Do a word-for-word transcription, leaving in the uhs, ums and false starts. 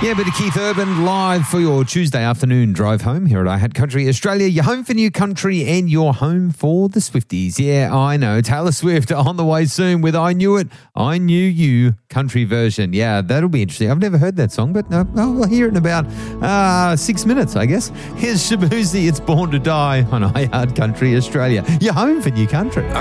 Yeah, bit of Keith Urban live for your Tuesday afternoon drive home here at iHeart Country Australia. Your home for new country and your home for the Swifties. Yeah, I know. Taylor Swift on the way soon with I Knew It, I Knew You country version. Yeah, that'll be interesting. I've never heard that song, but no, I'll hear it in about uh, six minutes, I guess. Here's Shabuzi, It's Born to Die on iHeart Country Australia. Your home for new country.